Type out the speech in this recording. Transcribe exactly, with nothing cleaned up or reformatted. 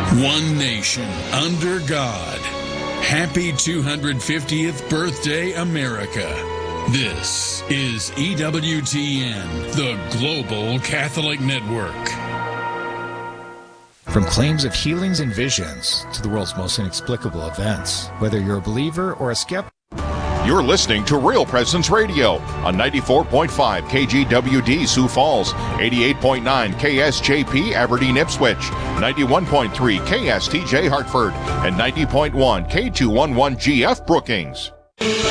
One nation under God. Happy two hundred fiftieth birthday, America. This is E W T N, the Global Catholic Network. From claims of healings and visions to the world's most inexplicable events, whether you're a believer or a skeptic. You're listening to Real Presence Radio on ninety-four point five K G W D Sioux Falls, eighty-eight point nine K S J P Aberdeen Ipswich, ninety-one point three K S T J Hartford, and ninety point one K two eleven G F Brookings.